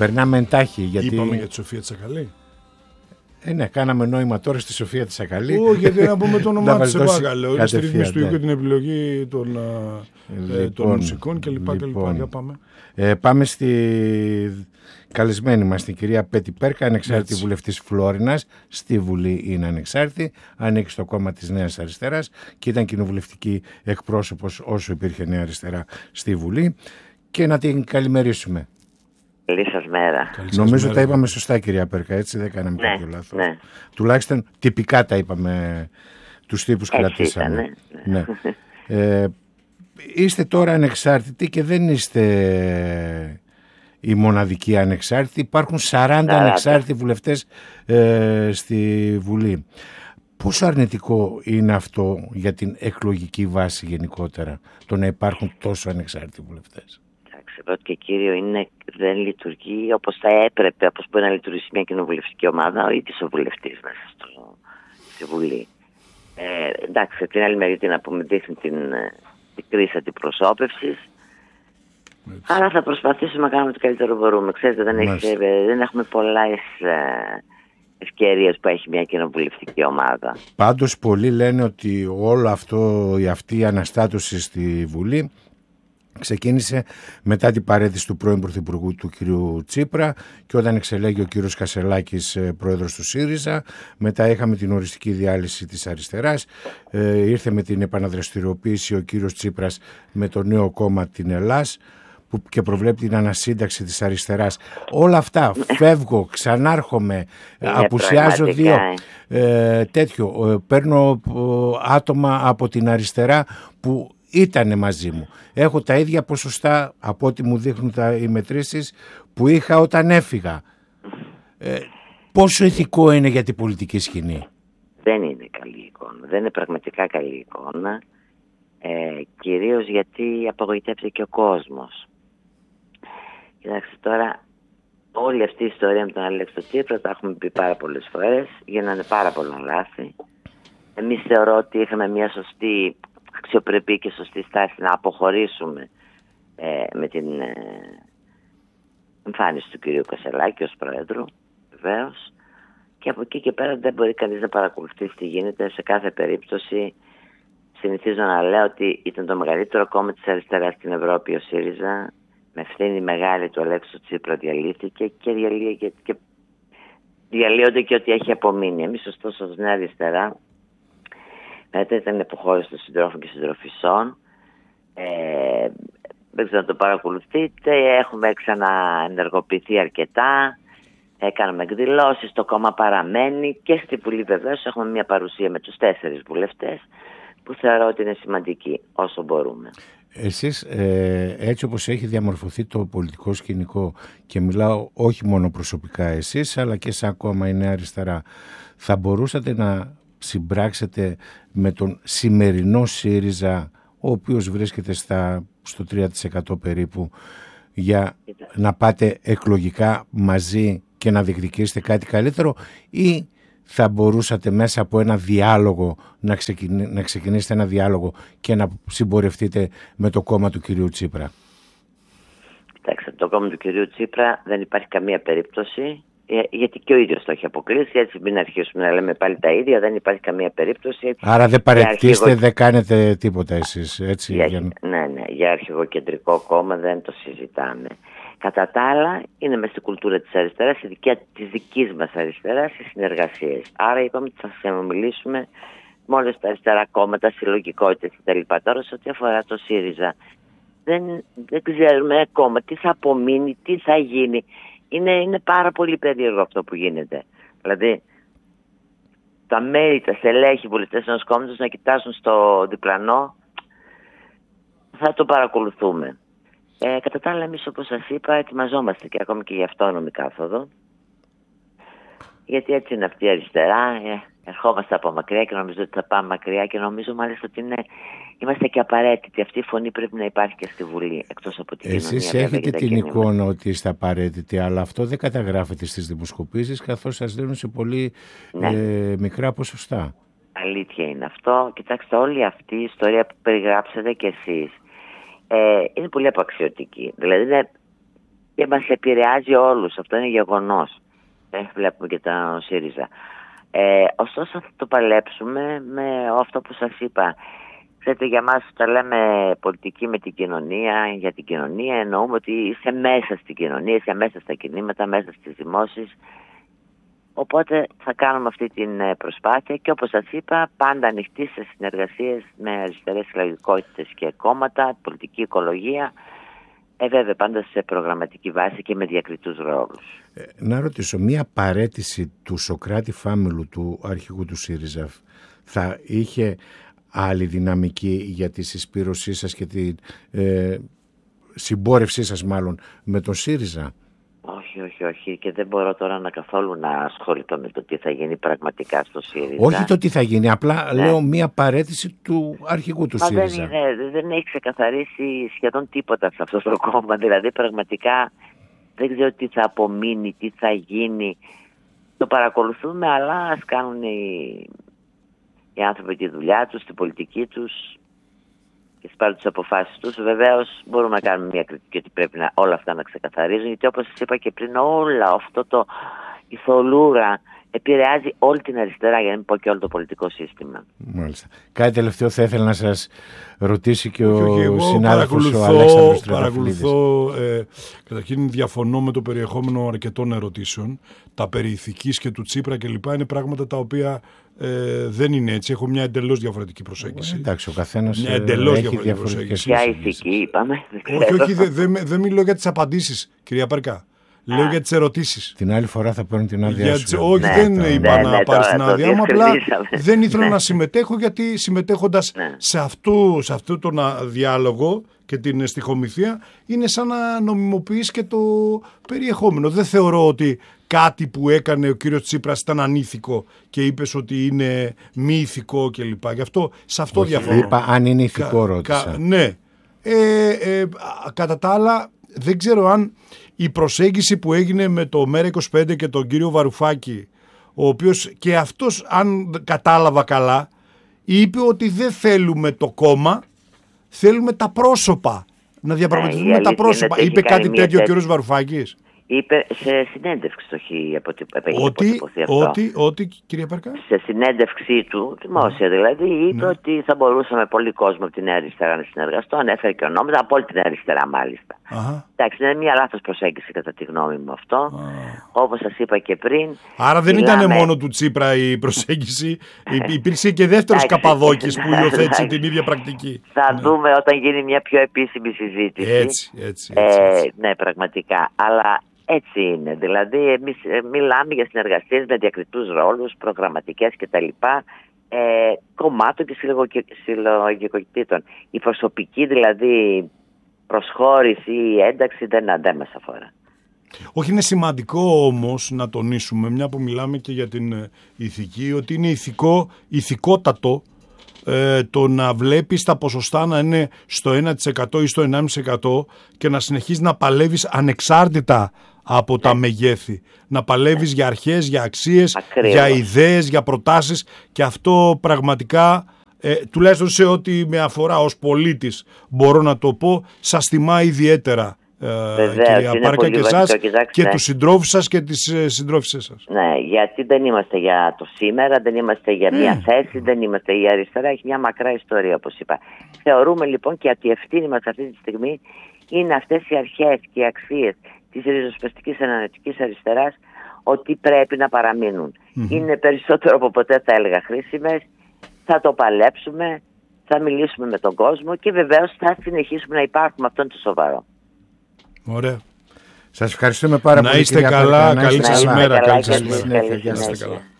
περνάμε εντάχει. Γιατί... Είπαμε για τη Σοφία Τσακαλή. Ναι, κάναμε νόημα τώρα στη Σοφία Τσακαλή. Όχι, γιατί να πούμε το όνομά της, σε παρακαλώ. Είναι στη ρυθμίση του οίκου, την επιλογή των μουσικών κλπ. Για πάμε. Πάμε στη καλεσμένη μας, την κυρία Πέτη Πέρκα, ανεξάρτητη βουλευτής Φλόρινας. Στη Βουλή είναι ανεξάρτητη, ανήκει στο κόμμα της Νέας Αριστεράς και ήταν κοινοβουλευτική εκπρόσωπος όσο υπήρχε Νέα Αριστερά στη Βουλή. Και να την καλημερίσουμε. Καλή σας μέρα. Νομίζω τα είπαμε σωστά, κυρία Πέρκα, έτσι, δεν κάναμε κάποιο λάθος. Ναι. Τουλάχιστον τυπικά τα είπαμε, τους τύπους κρατήσαμε. Ναι. Είστε τώρα ανεξάρτητοι και δεν είστε η μοναδική ανεξάρτητη. Υπάρχουν 40 ανεξάρτητοι βουλευτές στη Βουλή. Πόσο αρνητικό είναι αυτό για την εκλογική βάση γενικότερα, το να υπάρχουν τόσο ανεξάρτητοι βουλευτές? Πρώτο και κύριο, δεν λειτουργεί όπως θα έπρεπε, όπως μπορεί να λειτουργήσει μια κοινοβουλευτική ομάδα, ο ίδιος ο βουλευτής μέσα στη Βουλή. Εντάξει, από την άλλη μεριά τι να πούμε, δείχνει την κρίση αντιπροσώπευσης. Άρα θα προσπαθήσουμε να κάνουμε το καλύτερο μπορούμε. Ξέρετε, δεν έχουμε πολλές ευκαιρίες που έχει μια κοινοβουλευτική ομάδα. Πάντως πολλοί λένε ότι όλο αυτό, αυτή η αναστάτωση στη Βουλή ξεκίνησε μετά την παρέτηση του πρώην Πρωθυπουργού του κ. Τσίπρα και όταν εξελέγει ο κ. Κασελάκης πρόεδρος του ΣΥΡΙΖΑ. Μετά είχαμε την οριστική διάλυση της αριστεράς, ήρθε με την επαναδραστηριοποίηση ο κ. Τσίπρας με το νέο κόμμα την Ελλάς που και προβλέπει την ανασύνταξη της αριστεράς. Όλα αυτά, φεύγω, ξανάρχομαι, απουσιάζω δύο, παίρνω άτομα από την αριστερά που ήτανε μαζί μου. Έχω τα ίδια ποσοστά από ό,τι μου δείχνουν οι μετρήσεις που είχα όταν έφυγα. Πόσο ηθικό είναι για την πολιτική σκηνή? Δεν είναι καλή εικόνα. Δεν είναι πραγματικά καλή εικόνα. Κυρίως γιατί απογοητεύεται και ο κόσμος. Κοιτάξτε τώρα, όλη αυτή η ιστορία με τον Αλέξη Τσίπρα τα έχουμε πει πάρα πολλές φορές, γίνανε πάρα πολλά λάθη. Εμείς θεωρώ ότι είχαμε μια σωστή αξιοπρεπή και σωστή στάση να αποχωρήσουμε με την εμφάνιση του κυρίου Κασελάκη ως πρόεδρου, βεβαίως, και από εκεί και πέρα δεν μπορεί κανείς να παρακολουθήσει τι γίνεται. Σε κάθε περίπτωση συνηθίζω να λέω ότι ήταν το μεγαλύτερο κόμμα της αριστεράς στην Ευρώπη ο ΣΥΡΙΖΑ, με ευθύνη μεγάλη του Αλέξου Τσίπρα διαλύθηκε και διαλύονται και ό,τι έχει απομείνει. Εμείς ωστόσο ως Νέα Αριστερά, μετά ήταν υποχώρηση των συντρόφων και συντροφισσών. Δεν ξέρω να το παρακολουθείτε. Έχουμε ξαναενεργοποιηθεί αρκετά. Κάναμε εκδηλώσεις. Το κόμμα παραμένει και στη Βουλή βεβαίως έχουμε μια παρουσία με τους 4 βουλευτές που θεωρώ ότι είναι σημαντική όσο μπορούμε. Εσείς έτσι όπως έχει διαμορφωθεί το πολιτικό σκηνικό, και μιλάω όχι μόνο προσωπικά εσείς αλλά και σαν κόμμα η Νέα Αριστερά, θα μπορούσατε να συμπράξετε με τον σημερινό ΣΥΡΙΖΑ, ο οποίος βρίσκεται στο 3% περίπου, για να πάτε εκλογικά μαζί και να διεκδικήσετε κάτι καλύτερο, ή θα μπορούσατε μέσα από ένα διάλογο να ξεκινήσετε ένα διάλογο και να συμπορευτείτε με το κόμμα του κυρίου Τσίπρα? Κοιτάξτε, το κόμμα του κυρίου Τσίπρα δεν υπάρχει καμία περίπτωση, γιατί και ο ίδιος το έχει αποκλείσει, έτσι μην αρχίσουμε να λέμε πάλι τα ίδια, δεν υπάρχει καμία περίπτωση. Έτσι. Άρα δεν παρετηθείτε, δεν κάνετε τίποτα εσείς, έτσι? Ναι, για αρχηγοκεντρικό κόμμα δεν το συζητάμε. Κατά τα άλλα, είναι μέσα στην κουλτούρα της αριστεράς, ειδικά της δικής μας αριστεράς, οι συνεργασίες. Άρα είπαμε ότι θα μιλήσουμε με όλες τα αριστερά κόμματα, συλλογικότητες κτλ. Τώρα, σε ό,τι αφορά το ΣΥΡΙΖΑ, δεν ξέρουμε ακόμα τι θα απομείνει, τι θα γίνει. Είναι πάρα πολύ περίεργο αυτό που γίνεται. Δηλαδή, τα μέλη, τα στελέχη, βουλευτές ενός κόμματος να κοιτάζουν στο διπλανό, θα το παρακολουθούμε. Κατά τα άλλα, εμείς όπως σας είπα ετοιμαζόμαστε και ακόμη και για αυτόνομη κάθοδο, γιατί έτσι είναι αυτή η αριστερά. Ερχόμαστε από μακριά και νομίζω ότι θα πάμε μακριά και νομίζω μάλιστα ότι είμαστε και απαραίτητοι. Αυτή η φωνή πρέπει να υπάρχει και στη Βουλή, εκτός από την κοινωνία. Εσείς έχετε την εικόνα ότι είστε απαραίτητοι, αλλά αυτό δεν καταγράφεται στις δημοσκοπήσεις, καθώς σας δίνουν σε πολύ μικρά ποσοστά. Αλήθεια είναι αυτό. Κοιτάξτε, όλη αυτή η ιστορία που περιγράψατε κι εσείς είναι πολύ απαξιωτική. Δηλαδή και μας επηρεάζει όλους. Αυτό είναι γεγονός. Βλέπουμε και τα ΣΥΡΙΖΑ. Ωστόσο θα το παλέψουμε με αυτό που σας είπα. Ξέρετε, για μας τα λέμε πολιτική με την κοινωνία, για την κοινωνία εννοούμε ότι είσαι μέσα στην κοινωνία, είσαι μέσα στα κινήματα, μέσα στις δημόσεις. Οπότε θα κάνουμε αυτή την προσπάθεια και όπως σας είπα πάντα ανοιχτή σε συνεργασίες με αριστερές συλλογικότητες και κόμματα, πολιτική οικολογία, βέβαια πάντα σε προγραμματική βάση και με διακριτούς ρόλους. Να ρωτήσω, μία παραίτηση του Σωκράτη Φάμελου, του αρχηγού του ΣΥΡΙΖΑ, θα είχε άλλη δυναμική για τη συσπήρωσή σας και τη συμπόρευσή σας μάλλον με τον ΣΥΡΙΖΑ? Όχι. Και δεν μπορώ τώρα καθόλου να ασχοληθώ με το τι θα γίνει πραγματικά στο ΣΥΡΙΖΑ. Όχι το τι θα γίνει, απλά λέω μία παραίτηση του αρχηγού του ΣΥΡΙΖΑ. Δεν έχει ξεκαθαρίσει σχεδόν τίποτα σε αυτό το κόμμα. Δηλαδή πραγματικά δεν ξέρω τι θα απομείνει, τι θα γίνει. Το παρακολουθούμε, αλλά ας κάνουν οι άνθρωποι τη δουλειά τους, την πολιτική τους και πάρουν τις αποφάσεις τους. Βεβαίως μπορούμε να κάνουμε μια κριτική ότι πρέπει όλα αυτά να ξεκαθαρίζουν, γιατί όπως σας είπα και πριν, όλα αυτό η θολούρα επηρεάζει όλη την αριστερά, για να μην πω και όλο το πολιτικό σύστημα. Μάλιστα. Κάτι τελευταίο θα ήθελα να σας ρωτήσει και ο συνάδελφος ο Αλέξανδρος Τριανταφυλλίδης. Παρακολουθώ, καταρχήν διαφωνώ με το περιεχόμενο αρκετών ερωτήσεων. Τα περί ηθικής και του Τσίπρα κλπ. Είναι πράγματα τα οποία δεν είναι έτσι. Έχω μια εντελώς διαφορετική προσέγγιση. Εντάξει, ο καθένας μια εντελώς έχει διαφορετική προσέγγιση. Ποια ηθική είπαμε? Όχι, δεν μιλώ για τις απαντήσεις, κυρία Παρκά. Λέω για τις ερωτήσεις. Την άλλη φορά θα παίρνω την άδειά σου. Όχι, δεν είπα να πάρεις την άδειά μου. Απλά δεν ήθελα να συμμετέχω, γιατί συμμετέχοντας σε αυτό τον διάλογο και την στιχομυθία είναι σαν να νομιμοποιείς και το περιεχόμενο. Δεν θεωρώ ότι κάτι που έκανε ο κύριος Τσίπρας ήταν ανήθικο και είπες ότι είναι μη ηθικό κλπ. Γι' αυτό σε αυτό διαφωνώ. Είπα αν είναι ηθικό, ρώτησα. Ναι. Κατά τα άλλα, δεν ξέρω αν η προσέγγιση που έγινε με το ΜέΡΑ25 και τον κύριο Βαρουφάκη, ο οποίος και αυτός, αν κατάλαβα καλά, είπε ότι δεν θέλουμε το κόμμα, θέλουμε τα πρόσωπα, να διαπραγματευτούμε τα πρόσωπα. Είπε κάτι τέτοιο ο κύριος Βαρουφάκης? Είπε σε συνέντευξη το έχει αποτυπωθεί αυτό. Ότι, κυρία Παρκά? Σε συνέντευξή του, δημόσια δηλαδή, είπε ότι θα μπορούσαμε πολύ κόσμο από την Νέα Αριστερά να συνεργαστώ. Ανέφερε και ονόματα από όλη την Αριστερά, μάλιστα. Εντάξει, είναι μια λάθος προσέγγιση κατά τη γνώμη μου αυτό. Όπως σας είπα και πριν. Άρα δεν ήταν μόνο του Τσίπρα η προσέγγιση. Υπήρξε και δεύτερος Καπαδόκης που υιοθέτησε την ίδια πρακτική. Θα δούμε όταν γίνει μια πιο επίσημη συζήτηση. Έτσι. Ναι, πραγματικά. Αλλά έτσι είναι. Δηλαδή, εμείς μιλάμε για συνεργασίες με διακριτούς ρόλους, προγραμματικές κτλ. Κομμάτων και συλλογικοτήτων. Η προσωπική δηλαδή προσχώρηση ή ένταξη δεν μας αφορά. Όχι, είναι σημαντικό όμως να τονίσουμε, μια που μιλάμε και για την ηθική, ότι είναι ηθικότατο το να βλέπεις τα ποσοστά να είναι στο 1% ή στο 1,5% και να συνεχίζεις να παλεύεις ανεξάρτητα από τα μεγέθη. Να παλεύεις για αρχές, για αξίες, για ιδέες, για προτάσεις, και αυτό πραγματικά, τουλάχιστον σε ό,τι με αφορά ως πολίτης, μπορώ να το πω, σας τιμά ιδιαίτερα. Κυρία Πάρκα, και εσάς και τους συντρόφους σας και τις συντρόφισσές σας. Ναι, γιατί δεν είμαστε για το σήμερα, δεν είμαστε για μια θέση, δεν είμαστε η αριστερά, έχει μια μακρά ιστορία, όπως είπα. Θεωρούμε λοιπόν και ότι η ευθύνη μας αυτή τη στιγμή είναι αυτές οι αρχές και οι αξίες της ριζοσπαστικής αναλυτικής αριστεράς, ότι πρέπει να παραμείνουν. Είναι περισσότερο από ποτέ, θα έλεγα, χρήσιμες. Θα το παλέψουμε, θα μιλήσουμε με τον κόσμο και βεβαίως θα συνεχίσουμε να υπάρχουμε. Αυτό είναι το σοβαρό. Ωραία. Σας ευχαριστούμε πάρα πολύ. Να είστε καλά, καλή σας ημέρα. Καλή σας ημέρα.